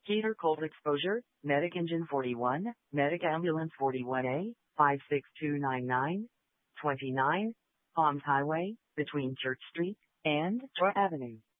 Heater cold exposure, Medic Engine 41, Medic Ambulance 41A, 56299, 29, Palms Highway, between Church Street and Troy Avenue.